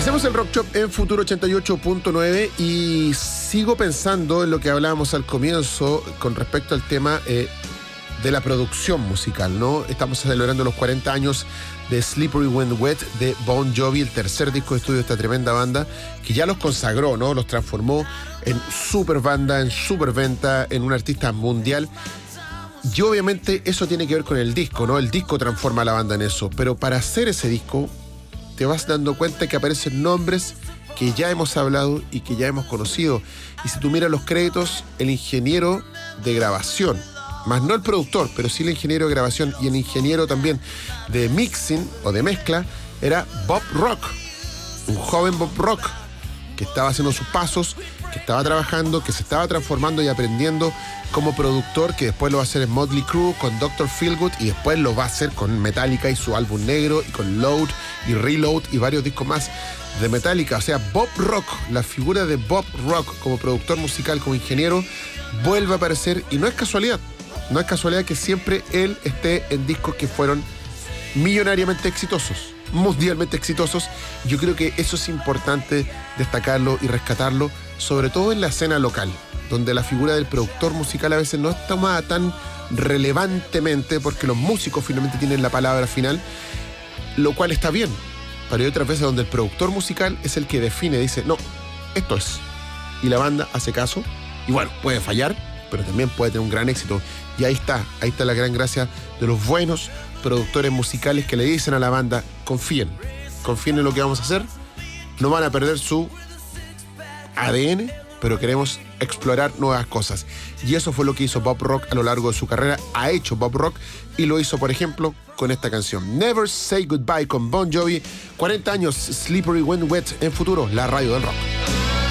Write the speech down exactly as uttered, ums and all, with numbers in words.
Hacemos el Rock Shop en Futuro ochenta y ocho punto nueve y sigo pensando en lo que hablábamos al comienzo con respecto al tema eh, de la producción musical, ¿no? Estamos celebrando los cuarenta años de Slippery When Wet de Bon Jovi, el tercer disco de estudio de esta tremenda banda que ya los consagró, ¿no? Los transformó en super banda, en super venta, en un artista mundial. Y obviamente eso tiene que ver con el disco, ¿no? El disco transforma a la banda en eso, pero para hacer ese disco te vas dando cuenta que aparecen nombres que ya hemos hablado y que ya hemos conocido. Y si tú miras los créditos, el ingeniero de grabación, más no el productor, pero sí el ingeniero de grabación y el ingeniero también de mixing o de mezcla, era Bob Rock, un joven Bob Rock que estaba haciendo sus pasos, que estaba trabajando, que se estaba transformando y aprendiendo como productor, que después lo va a hacer en Motley Crue, con doctor Feelgood, y después lo va a hacer con Metallica y su álbum negro, y con Load y Reload y varios discos más de Metallica. O sea, Bob Rock, la figura de Bob Rock como productor musical, como ingeniero, vuelve a aparecer, y no es casualidad. No es casualidad que siempre él esté en discos que fueron millonariamente exitosos, mundialmente exitosos. Yo creo que eso es importante destacarlo y rescatarlo, sobre todo en la escena local, donde la figura del productor musical a veces no es tomada tan relevantemente, porque los músicos finalmente tienen la palabra final, lo cual está bien. Pero hay otras veces donde el productor musical es el que define, dice, no, esto es. Y la banda hace caso, y bueno, puede fallar, pero también puede tener un gran éxito. Y ahí está, ahí está la gran gracia de los buenos productores musicales que le dicen a la banda, confíen, confíen en lo que vamos a hacer, no van a perder su A D N, pero queremos explorar nuevas cosas. Y eso fue lo que hizo Bob Rock a lo largo de su carrera, ha hecho Bob Rock, y lo hizo, por ejemplo, con esta canción, Never Say Goodbye, con Bon Jovi. cuarenta años, Slippery When Wet, en Futuro, la radio del rock.